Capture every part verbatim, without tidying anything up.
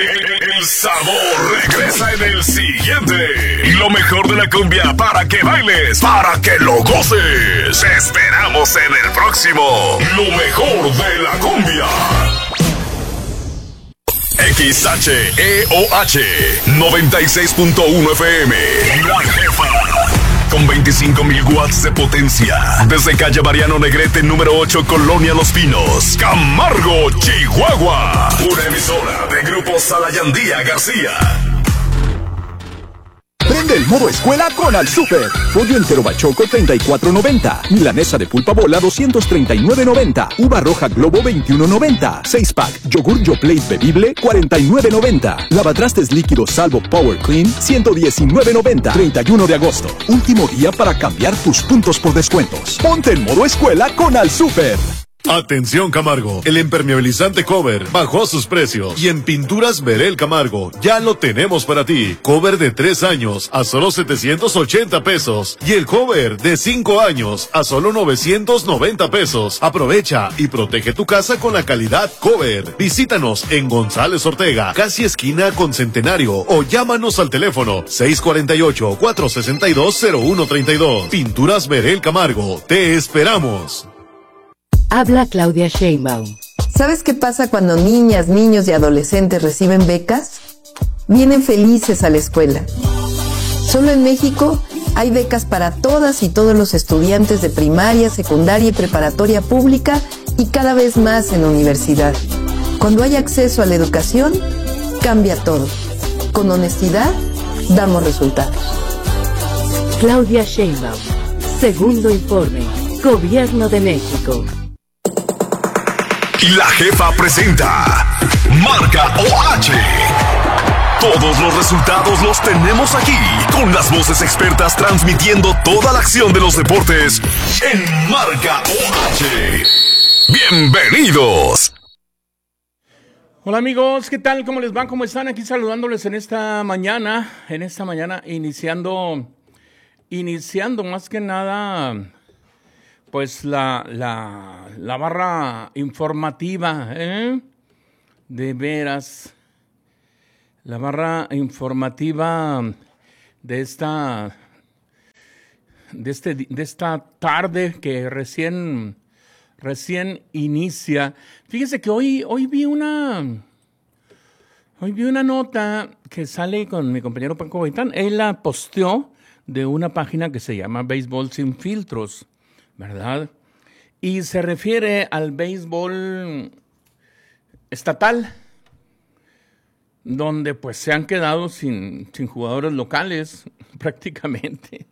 El sabor regresa en el siguiente. Y lo mejor de la cumbia para que bailes, para que lo goces. Te esperamos en el próximo. Lo mejor de la cumbia. X H E O H noventa y seis punto uno F M. La Jefa. Con veinticinco mil watts de potencia. Desde calle Mariano Negrete, número ocho, Colonia Los Pinos, Camargo, Chihuahua. Una emisora de Grupo Salayandía García. Prende el modo escuela con Al Super. Pollo entero bachoco treinta y cuatro noventa. Milanesa de pulpa bola doscientos treinta y nueve noventa. Uva roja globo veintiuno noventa. seis pack. Yogur Yoplait bebible cuarenta y nueve noventa. Lavatrastes líquidos Salvo Power Clean ciento diecinueve noventa. treinta y uno de agosto. Último día para cambiar tus puntos por descuentos. Ponte en modo escuela con Al Super. Atención Camargo, el impermeabilizante Cover bajó sus precios y en Pinturas Verel Camargo ya lo tenemos para ti. Cover de tres años a solo setecientos ochenta pesos y el cover de cinco años a solo novecientos noventa pesos. Aprovecha y protege tu casa con la calidad Cover. Visítanos en González Ortega, casi esquina con Centenario, o llámanos al teléfono seis cuatro ocho, cuatro seis dos, cero uno tres dos. Pinturas Verel Camargo, te esperamos. Habla Claudia Sheinbaum. ¿Sabes qué pasa cuando niñas, niños y adolescentes reciben becas? Vienen felices a la escuela. Solo en México hay becas para todas y todos los estudiantes de primaria, secundaria y preparatoria pública y cada vez más en universidad. Cuando hay acceso a la educación, cambia todo. Con honestidad, damos resultados. Claudia Sheinbaum. Segundo informe. Gobierno de México. La Jefa presenta Marca O H. Todos los resultados los tenemos aquí, con las voces expertas transmitiendo toda la acción de los deportes en Marca O H. ¡Bienvenidos! Hola amigos, ¿qué tal? ¿Cómo les va? ¿Cómo están? Aquí saludándoles en esta mañana, en esta mañana iniciando, iniciando más que nada... Pues la, la, la barra informativa, ¿eh? De veras, la barra informativa de esta, de este, de esta tarde que recién, recién inicia. Fíjese que hoy, hoy vi una, hoy vi una nota que sale con mi compañero Paco Gaitán. Él la posteó de una página que se llama Béisbol Sin Filtros, ¿verdad? Y se refiere al béisbol estatal, donde pues se han quedado sin, sin jugadores locales prácticamente.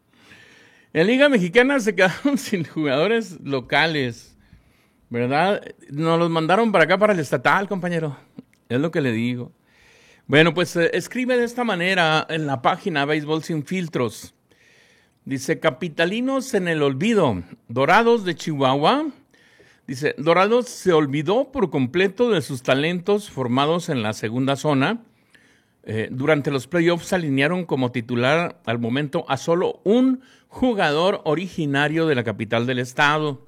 En Liga Mexicana se quedaron sin jugadores locales, ¿verdad? Nos los mandaron para acá, para el estatal, compañero. Es lo que le digo. Bueno, pues eh, escribe de esta manera en la página Béisbol Sin Filtros. Dice, capitalinos en el olvido, Dorados de Chihuahua. Dice, Dorados se olvidó por completo de sus talentos formados en la segunda zona. Eh, durante los playoffs se alinearon como titular al momento a solo un jugador originario de la capital del estado.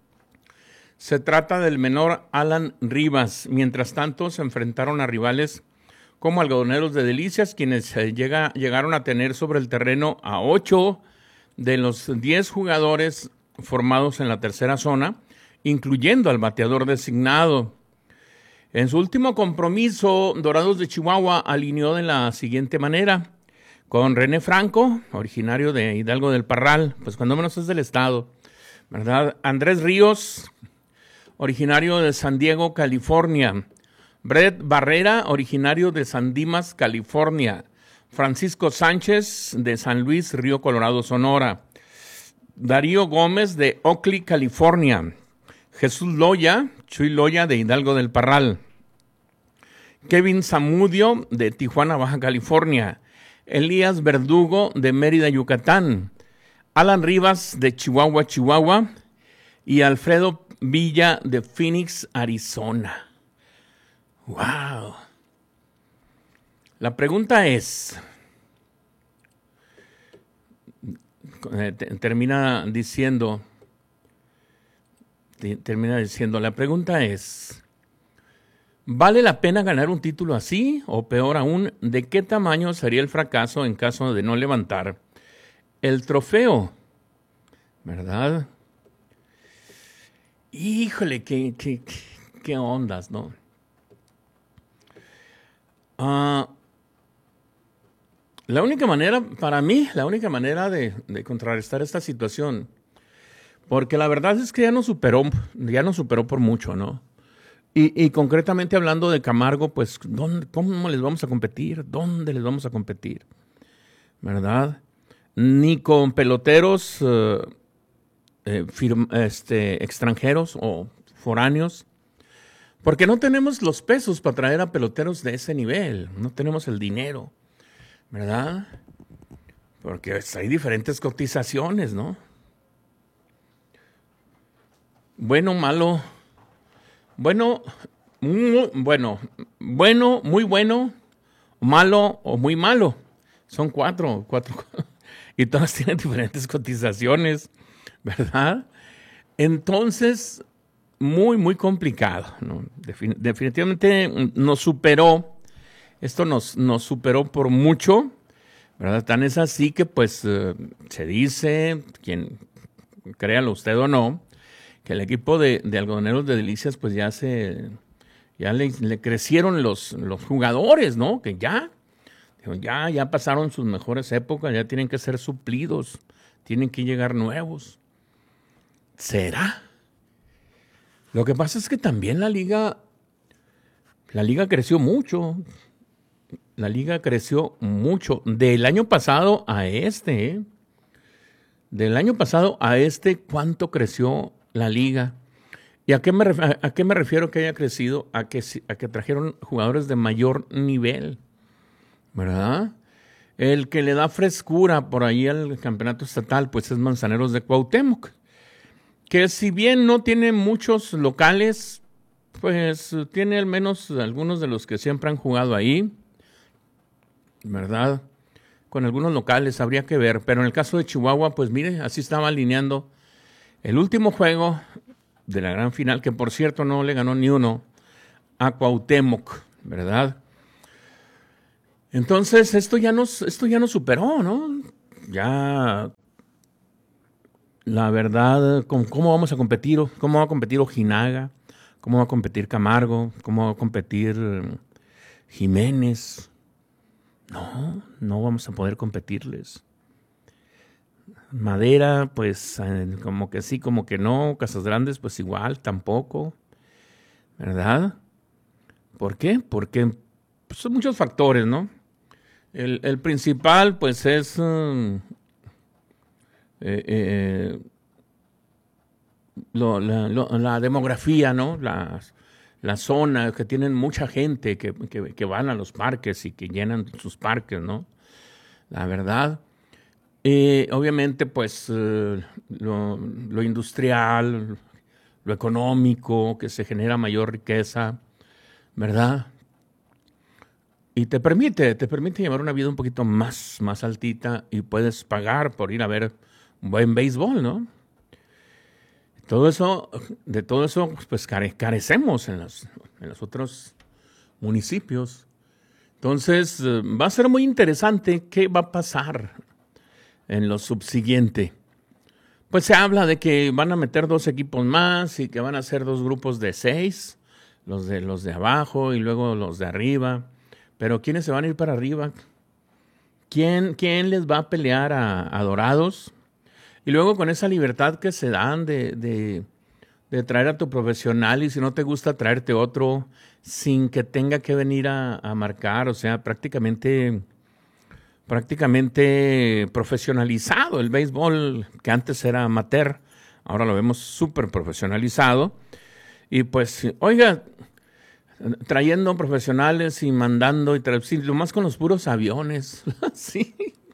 Se trata del menor Alan Rivas. Mientras tanto, se enfrentaron a rivales como Algodoneros de Delicias, quienes eh, llega, llegaron a tener sobre el terreno a ocho de los diez jugadores formados en la tercera zona, incluyendo al bateador designado. En su último compromiso, Dorados de Chihuahua alineó de la siguiente manera, con René Franco, originario de Hidalgo del Parral, pues cuando menos es del estado, ¿verdad? Andrés Ríos, originario de San Diego, California. Brett Barrera, originario de San Dimas, California. Francisco Sánchez, de San Luis, Río Colorado, Sonora. Darío Gómez, de Oakley, California. Jesús Loya, Chuy Loya, de Hidalgo del Parral. Kevin Zamudio, de Tijuana, Baja California. Elías Verdugo, de Mérida, Yucatán. Alan Rivas, de Chihuahua, Chihuahua. Y Alfredo Villa, de Phoenix, Arizona. ¡Wow! La pregunta es, eh, termina diciendo, termina diciendo, la pregunta es, ¿Vale la pena ganar un título así? O peor aún, ¿de qué tamaño sería el fracaso en caso de no levantar el trofeo? ¿Verdad? Híjole, qué, qué, qué ondas, ¿no? Uh, la única manera, para mí, la única manera de, de contrarrestar esta situación, porque la verdad es que ya nos superó, ya nos superó por mucho, ¿no? Y, y concretamente hablando de Camargo, pues, ¿dónde, ¿cómo les vamos a competir? ¿Dónde les vamos a competir? ¿Verdad? Ni con peloteros uh, eh, firma, este, extranjeros o foráneos, porque no tenemos los pesos para traer a peloteros de ese nivel, no tenemos el dinero, ¿verdad? Porque hay diferentes cotizaciones, ¿no? Bueno, malo... Bueno, muy, bueno, bueno, muy bueno, malo o muy malo. Son cuatro, cuatro. Y todas tienen diferentes cotizaciones, ¿verdad? Entonces, muy, muy complicado, ¿no? Defin- definitivamente nos superó, esto nos, nos superó por mucho, ¿verdad? Tan es así que, pues, uh, se dice, quien créalo usted o no, que el equipo de, de Algodoneros de Delicias, pues ya se, ya le, le crecieron los, los jugadores, ¿no? Que ya, ya, ya pasaron sus mejores épocas, ya tienen que ser suplidos, tienen que llegar nuevos. ¿Será? Lo que pasa es que también la liga, la liga creció mucho, la liga creció mucho, del año pasado a este, ¿eh? Del año pasado a este, ¿cuánto creció la liga? ¿Y a qué me, ref- a qué me refiero que haya crecido? A que, a que trajeron jugadores de mayor nivel, ¿verdad? El que le da frescura por ahí al campeonato estatal, pues es Manzaneros de Cuauhtémoc, que si bien no tiene muchos locales, pues tiene al menos algunos de los que siempre han jugado ahí, ¿verdad? Con algunos locales habría que ver, pero en el caso de Chihuahua, pues mire, así estaba alineando el último juego de la gran final, que por cierto no le ganó ni uno a Cuauhtémoc, ¿verdad? Entonces esto ya nos, esto ya nos superó, ¿no? Ya, la verdad, ¿cómo, cómo vamos a competir? ¿Cómo va a competir Ojinaga? ¿Cómo va a competir Camargo? ¿Cómo va a competir Jiménez? No, no vamos a poder competirles. Madera, pues como que sí, como que no. Casas Grandes, pues igual, tampoco, ¿verdad? ¿Por qué? Porque pues, son muchos factores, ¿no? El, el principal, pues, es uh, eh, eh, lo, la, lo, la demografía, ¿no? La, la zona, que tienen mucha gente que, que, que van a los parques y que llenan sus parques, ¿no? La verdad. Eh, obviamente, pues, eh, lo, lo industrial, lo económico, que se genera mayor riqueza, ¿verdad? Y te permite, te permite llevar una vida un poquito más, más altita y puedes pagar por ir a ver un buen béisbol, ¿no? Todo eso, de todo eso, pues care, carecemos en los, en los otros municipios. Entonces, eh, va a ser muy interesante qué va a pasar en lo subsiguiente. Pues se habla de que van a meter dos equipos más y que van a ser dos grupos de seis, los de los de abajo y luego los de arriba. Pero ¿quiénes se van a ir para arriba? ¿Quién, quién les va a pelear a, a Dorados? Y luego con esa libertad que se dan de, de, de traer a tu profesional y si no te gusta traerte otro sin que tenga que venir a, a marcar, o sea, prácticamente... prácticamente profesionalizado el béisbol, que antes era amateur, ahora lo vemos súper profesionalizado. Y pues, oiga, trayendo profesionales y mandando y traduciendo, más con los puros aviones, sí.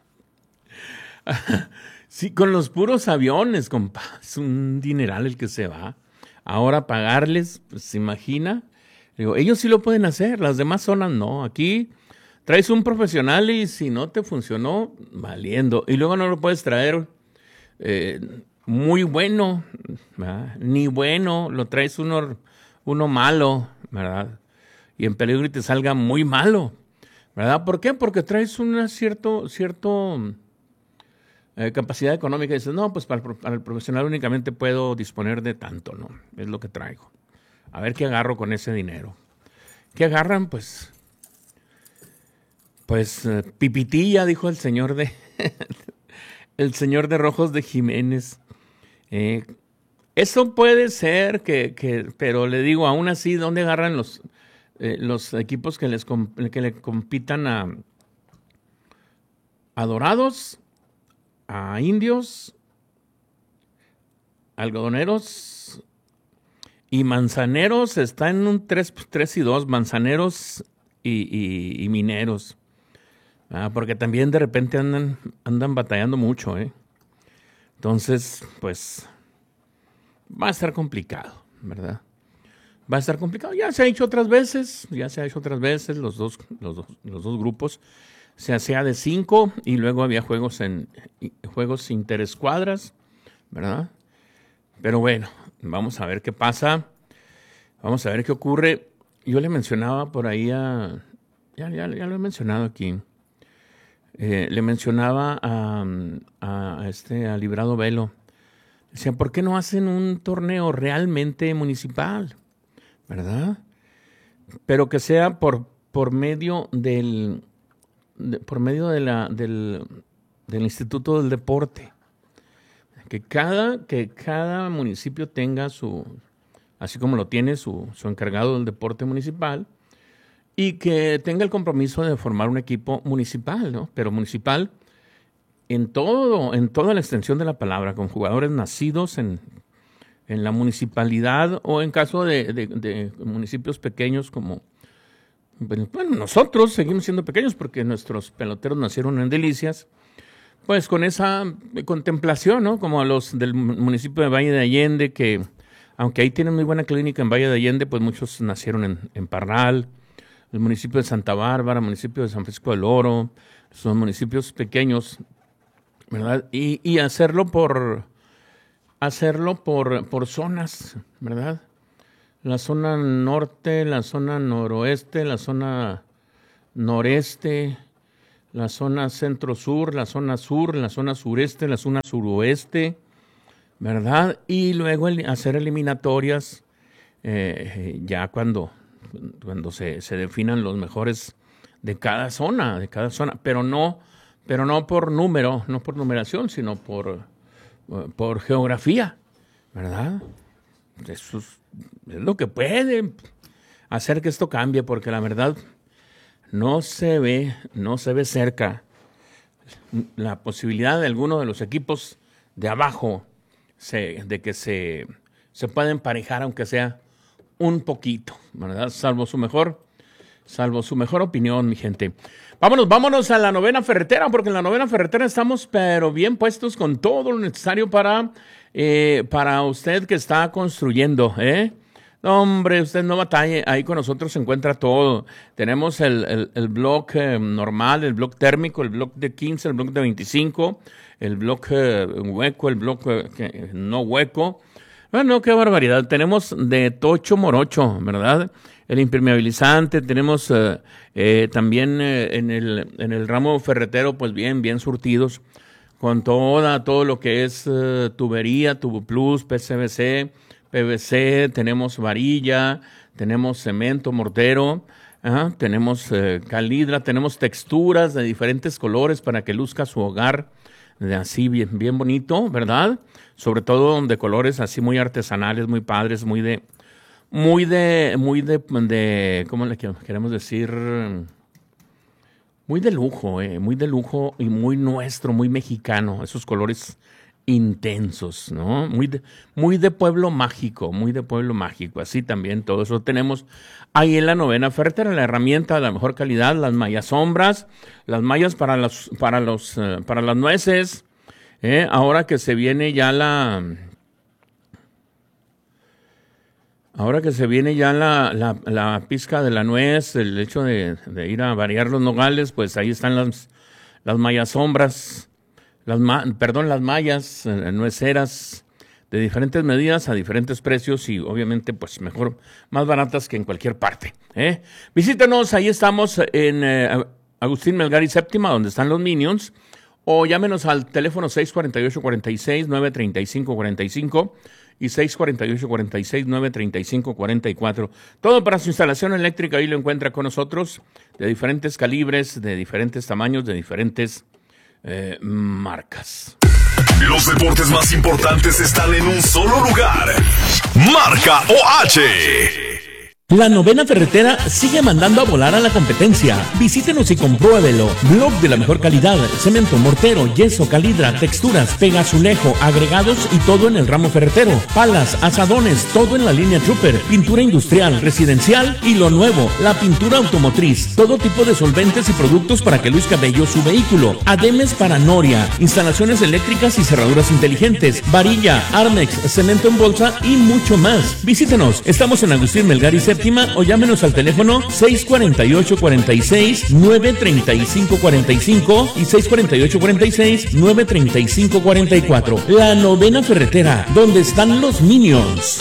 Sí, con los puros aviones, compa, es un dineral el que se va. Ahora pagarles, pues se imagina. Digo, ellos sí lo pueden hacer, las demás zonas no. Aquí traes un profesional y si no te funcionó, valiendo. Y luego no lo puedes traer eh, muy bueno, ¿verdad? Ni bueno, lo traes uno, uno malo, ¿verdad? y en peligro y te salga muy malo, ¿verdad? ¿Por qué? Porque traes una cierto, cierto eh, capacidad económica y dices, no, pues para el, para el profesional únicamente puedo disponer de tanto, ¿no? Es lo que traigo. A ver qué agarro con ese dinero. ¿Qué agarran? Pues, pues eh, pipitilla, dijo el señor de, el señor de Rojos de Jiménez. Eh, eso puede ser que, que, pero le digo, aún así, ¿dónde agarran los, eh, los equipos que les que le compitan a, a Dorados, a Indios, Algodoneros y Manzaneros? Está en un tres y dos, Manzaneros y, y, y Mineros. Ah, porque también de repente andan, andan batallando mucho, ¿eh? Entonces, pues, va a estar complicado, ¿verdad? Va a estar complicado. Ya se ha hecho otras veces, ya se ha hecho otras veces, los dos, los dos, los dos grupos. Se hacía de cinco y luego había juegos en juegos interescuadras, ¿verdad? Pero bueno, vamos a ver qué pasa. Vamos a ver qué ocurre. Yo le mencionaba por ahí a... Ya, ya, ya lo he mencionado aquí. Eh, le mencionaba a, a, este, a Librado Velo. Decía, ¿por qué no hacen un torneo realmente municipal? ¿Verdad? Pero que sea por, por medio del... De, por medio de la, del, del Instituto del Deporte. Que cada, que cada municipio tenga su, así como lo tiene su, su encargado del deporte municipal, y que tenga el compromiso de formar un equipo municipal, ¿no? Pero municipal en todo, en toda la extensión de la palabra, con jugadores nacidos en, en la municipalidad o en caso de, de, de municipios pequeños como, bueno, nosotros seguimos siendo pequeños porque nuestros peloteros nacieron en Delicias, pues con esa contemplación, ¿no? Como los del municipio de Valle de Allende, que aunque ahí tienen muy buena clínica en Valle de Allende, pues muchos nacieron en, en Parral, el municipio de Santa Bárbara, el municipio de San Francisco del Oro, son municipios pequeños, ¿verdad? Y, y hacerlo por hacerlo por, por zonas, ¿verdad? La zona norte, la zona noroeste, la zona noreste, la zona centro-sur, la zona sur, la zona sureste, la zona suroeste, ¿verdad? Y luego el, hacer eliminatorias eh, ya cuando, cuando se, se definan los mejores de cada zona, de cada zona, pero no, pero no por número, no por numeración, sino por, por geografía, ¿verdad? Eso es, es lo que puede hacer que esto cambie, porque la verdad no se ve, no se ve cerca la posibilidad de alguno de los equipos de abajo se, de que se, se pueda emparejar, aunque sea un poquito, ¿verdad? Salvo su mejor, salvo su mejor opinión, mi gente. Vámonos, vámonos a la novena ferretera, porque en la novena ferretera estamos, pero bien puestos con todo lo necesario para, eh, para usted que está construyendo, ¿eh? No, hombre, usted no batalle, ahí con nosotros se encuentra todo. Tenemos el, el, el bloque eh, normal, el bloque térmico, el bloque de quince, el bloque de veinticinco, el bloque eh, hueco, el bloque eh, no hueco. Bueno, qué barbaridad. Tenemos de tocho morocho, ¿verdad? El impermeabilizante, tenemos eh, eh, también eh, en, el, en el ramo ferretero, pues bien, bien surtidos, con toda, todo lo que es eh, tubería, tubo plus, P C V C, P V C, tenemos varilla, tenemos cemento, mortero, ¿eh? tenemos eh, calidra, tenemos texturas de diferentes colores para que luzca su hogar de así bien, bien bonito, ¿verdad? Sobre todo de colores así muy artesanales, muy padres, muy de, muy de, muy de, de ¿cómo le queremos decir? Muy de lujo, eh, muy de lujo y muy nuestro, muy mexicano, esos colores intensos, ¿no? Muy de, muy de pueblo mágico, muy de pueblo mágico. Así también todo eso tenemos ahí en la novena ferretera, la herramienta de la mejor calidad, las mallas sombras, las mallas para los, para los, uh, para las nueces. Eh, ahora que se viene ya la, ahora que se viene ya la, la, la pizca de la nuez, el hecho de, de ir a variar los nogales, pues ahí están las, las mallas sombras. Las ma- perdón, las mallas eh, nueceras de diferentes medidas a diferentes precios y obviamente pues mejor, más baratas que en cualquier parte. ¿eh? Visítanos, ahí estamos en eh, Agustín Melgar y Séptima, donde están los Minions, o llámenos al teléfono seis cuatro ocho, cuatro seis, nueve tres cinco, cuatro cinco y seis cuatro ocho, cuatro seis, nueve tres cinco, cuatro cuatro. Todo para su instalación eléctrica, ahí lo encuentra con nosotros, de diferentes calibres, de diferentes tamaños, de diferentes eh, marcas. Los deportes más importantes están en un solo lugar. Marca O H. La Novena Ferretera sigue mandando a volar a la competencia. Visítenos y compruébelo. Blog de la mejor calidad, cemento, mortero, yeso, calidra, texturas, pegazulejo, agregados y todo en el ramo ferretero. Palas, asadones, todo en la línea Trooper, pintura industrial, residencial y lo nuevo, la pintura automotriz. Todo tipo de solventes y productos para que luzca bello su vehículo. Ademes para noria, instalaciones eléctricas y cerraduras inteligentes, varilla, Armex, cemento en bolsa y mucho más. Visítenos. Estamos en Agustín Melgar y Séptima o llámenos al teléfono seis cuatro ocho, cuatro seis, nueve tres cinco, cuatro cinco y seis cuatro ocho, cuatro seis, nueve tres cinco, cuatro cuatro. La Novena Ferretera, donde están los Minions.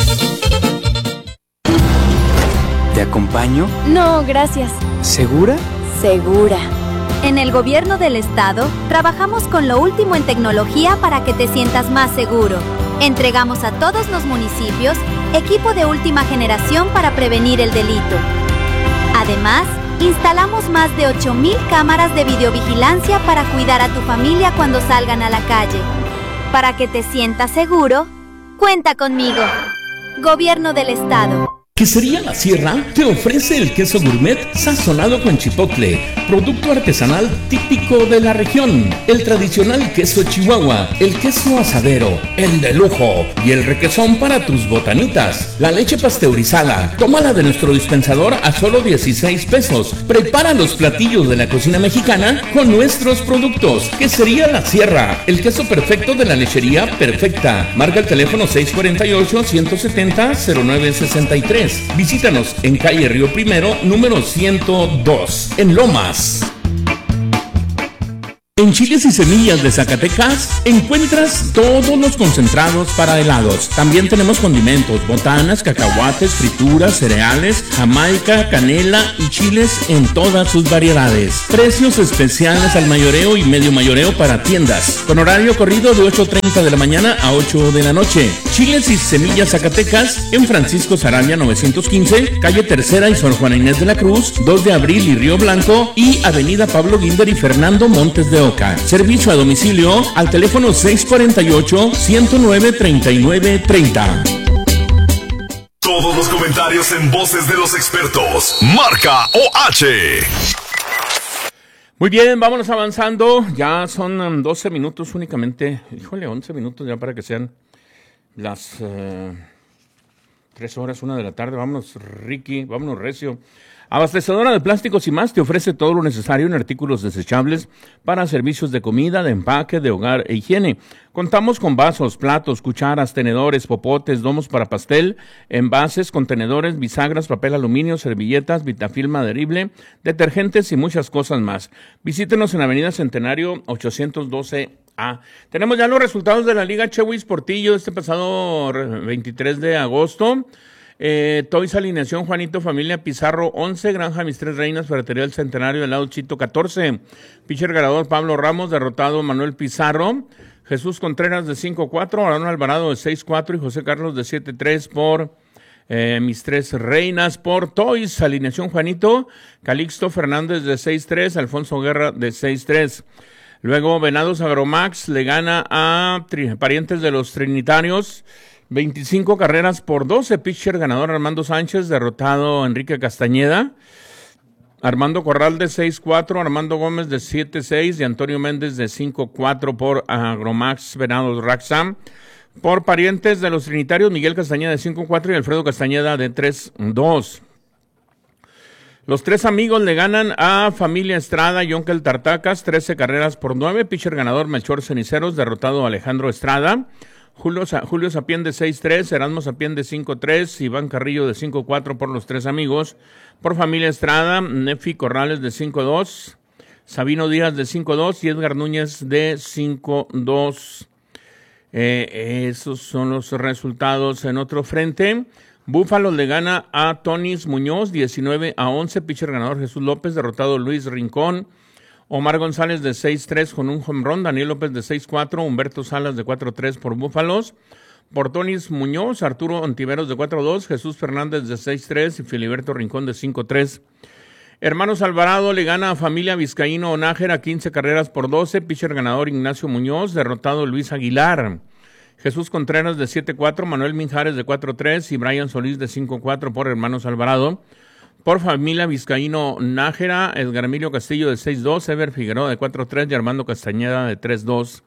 ¿Te acompaño? No, gracias. ¿Segura? Segura. En el gobierno del estado, trabajamos con lo último en tecnología para que te sientas más seguro. Entregamos a todos los municipios equipo de última generación para prevenir el delito. Además, instalamos más de ocho mil cámaras de videovigilancia para cuidar a tu familia cuando salgan a la calle. Para que te sientas seguro, cuenta conmigo. Gobierno del estado. Quesería La Sierra te ofrece el queso gourmet sazonado con chipotle, producto artesanal típico de la región, el tradicional queso Chihuahua, el queso asadero, el de lujo y el requesón para tus botanitas, la leche pasteurizada, tómala de nuestro dispensador a solo dieciséis pesos. Prepara los platillos de la cocina mexicana con nuestros productos. Quesería La Sierra, el queso perfecto de la lechería perfecta. Marca el teléfono seis cuatro ocho, uno siete cero, cero nueve seis tres. Visítanos en calle Río Primero, número ciento dos, en Lomas. En Chiles y Semillas de Zacatecas encuentras todos los concentrados para helados. También tenemos condimentos, botanas, cacahuates, frituras, cereales, jamaica, canela y chiles en todas sus variedades. Precios especiales al mayoreo y medio mayoreo para tiendas, con horario corrido de ocho treinta de la mañana a ocho de la noche. Chiles y Semillas Zacatecas en Francisco Sarabia novecientos quince, calle Tercera y Sor Juana Inés de la Cruz, dos de abril y Río Blanco y avenida Pablo Guinder y Fernando Montes de Oca. Servicio a domicilio al teléfono seis cuatro ocho, uno cero nueve, tres nueve tres cero. Todos los comentarios en voces de los expertos. Marca O H. Muy bien, vámonos avanzando. Ya son doce minutos únicamente. Híjole, once minutos ya para que sean las uh, tres horas, una de la tarde. Vámonos, Ricky, vámonos, Recio. Abastecedora de Plásticos y Más te ofrece todo lo necesario en artículos desechables para servicios de comida, de empaque, de hogar e higiene. Contamos con vasos, platos, cucharas, tenedores, popotes, domos para pastel, envases, contenedores, bisagras, papel aluminio, servilletas, vitafilm adherible, detergentes y muchas cosas más. Visítenos en Avenida Centenario ochocientos doce A. Tenemos ya los resultados de la Liga Chehuis Portillo este pasado veintitrés de agosto. Eh, Toys Alineación Juanito Familia Pizarro once, Granja Mis Tres Reinas, Ferretería del Centenario, Helado Chito catorce, Pitcher ganador Pablo Ramos, derrotado Manuel Pizarro, Jesús Contreras de cinco cuatro, Aaron Alvarado de seis cuatro y José Carlos de siete tres por eh, Mis Tres Reinas. Por Toys Alineación Juanito, Calixto Fernández de seis tres, Alfonso Guerra de seis tres. Luego Venados Agromax le gana a tri- Parientes de los Trinitarios, veinticinco carreras por doce. Pitcher ganador Armando Sánchez, derrotado Enrique Castañeda. Armando Corral de seis cuatro, Armando Gómez de siete seis y Antonio Méndez de cinco cuatro por Agromax Venados Raxam. Por Parientes de los Trinitarios, Miguel Castañeda de cinco cuatro y Alfredo Castañeda de tres dos. Los tres amigos le ganan a Familia Estrada y Onkel Tartacas, trece carreras por nueve. Pitcher ganador Melchor Ceniceros, derrotado Alejandro Estrada. Julio, Julio Sapien de seis tres, Erasmo Sapien de cinco tres, Iván Carrillo de cinco cuatro por los tres amigos. Por Familia Estrada, Nefi Corrales de cinco dos, Sabino Díaz de cinco dos y Edgar Núñez de cinco dos. Eh, esos son los resultados. En otro frente, Búfalos le gana a Tonis Muñoz diecinueve a once. Pitcher ganador Jesús López, derrotado Luis Rincón. Omar González de seis tres con un home run. Daniel López de seis cuatro. Humberto Salas de cuatro tres por Búfalos. Por Tonis Muñoz, Arturo Ontiveros de cuatro dos. Jesús Fernández de seis tres y Filiberto Rincón de cinco tres. Hermanos Alvarado le gana a Familia Vizcaíno Nájera quince carreras por doce. Pitcher ganador Ignacio Muñoz, derrotado Luis Aguilar. Jesús Contreras de siete cuatro, Manuel Minjares de cuatro tres y Brian Solís de cinco cuatro por Hermanos Alvarado. Por Familia Vizcaíno Nájera, Edgar Emilio Castillo de seis dos, Ever Figueroa de cuatro tres y Armando Castañeda de tres dos.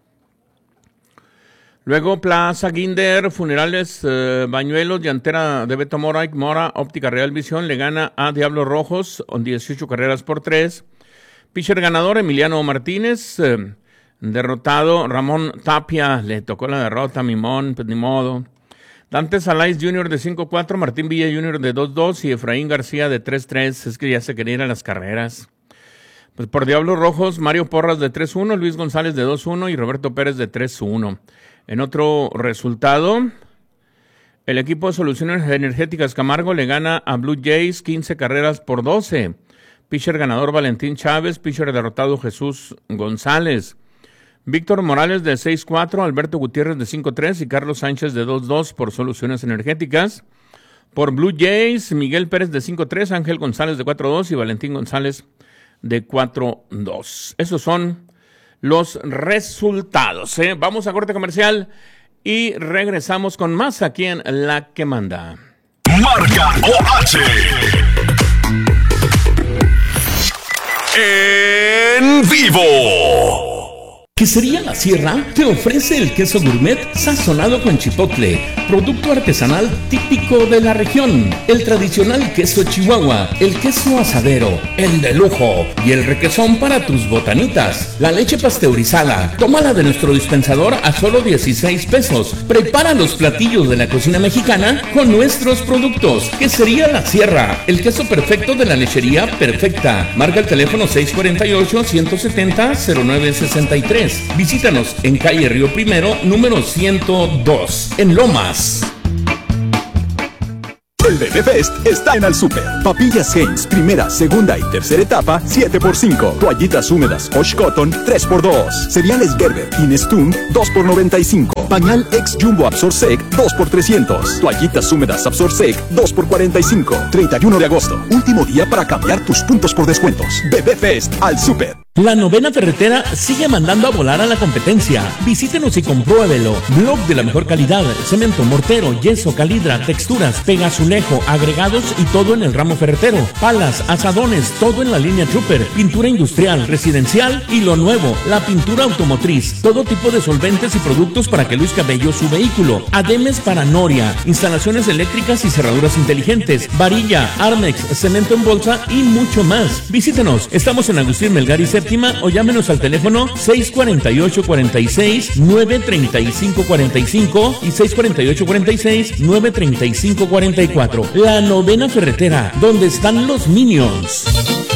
Luego Plaza Guinder, Funerales eh, Bañuelos, Llantera de Beto Mora, Mora, Óptica Real Visión, le gana a Diablos Rojos, dieciocho carreras por tres. Pitcher ganador Emiliano Martínez, eh, derrotado Ramón Tapia, le tocó la derrota a Mimón, pues ni modo. Dante Salais junior de cinco cuatro, Martín Villa junior de dos dos y Efraín García de tres tres, es que ya se quería ir a las carreras. Pues por Diablos Rojos, Mario Porras de tres uno, Luis González de dos uno y Roberto Pérez de tres uno. En otro resultado, el equipo de Soluciones Energéticas Camargo le gana a Blue Jays quince carreras por doce. Pitcher ganador Valentín Chávez, pitcher derrotado Jesús González. Víctor Morales de seis cuatro, Alberto Gutiérrez de cinco tres y Carlos Sánchez de dos dos por Soluciones Energéticas. Por Blue Jays, Miguel Pérez de cinco tres, Ángel González de cuatro dos y Valentín González de cuatro dos. Esos son los resultados, ¿eh? Vamos a corte comercial y regresamos con más aquí en La Que Manda. Marca O H. En vivo. Quesería La Sierra te ofrece el queso gourmet sazonado con chipotle, producto artesanal típico de la región, el tradicional queso chihuahua, el queso asadero, el de lujo y el requesón para tus botanitas, la leche pasteurizada. Tómala de nuestro dispensador a solo dieciséis pesos. Prepara los platillos de la cocina mexicana con nuestros productos. Quesería La Sierra, el queso perfecto de la lechería perfecta. Marca el teléfono seis cuatro ocho, uno siete cero, cero nueve seis tres. Visítanos en calle Río Primero, número ciento dos, en Lomas. El Bebé Fest está en Al Super. Papillas Heinz, primera, segunda y tercera etapa, siete por cinco. Toallitas húmedas Osh Cotton, tres por dos. Cereales Gerber Inestun, dos por noventa y cinco. Pañal Ex Jumbo Absorsec, dos por trescientos. Toallitas húmedas Absorsec, dos por cuarenta y cinco. treinta y uno de agosto, último día para cambiar tus puntos por descuentos. Bebé Fest Al Super. La Novena Ferretera sigue mandando a volar a la competencia. Visítenos y compruébelo. Blog de la mejor calidad, cemento, mortero, yeso, calidra, texturas, pegazulejo, agregados y todo en el ramo ferretero. Palas, asadones, todo en la línea Trooper. Pintura industrial, residencial y lo nuevo, la pintura automotriz. Todo tipo de solventes y productos para que Luis Cabello su vehículo. Ademes para Noria, instalaciones eléctricas y cerraduras inteligentes, varilla, Armex, cemento en bolsa y mucho más. Visítenos. Estamos en Agustín Melgar y o llámenos al teléfono seis cuatro ocho, cuatro seis, nueve tres cinco cuatro cinco y seis cuatro ocho, cuatro seis, nueve tres cinco cuatro cuatro. La Novena Ferretera, donde están los Minions.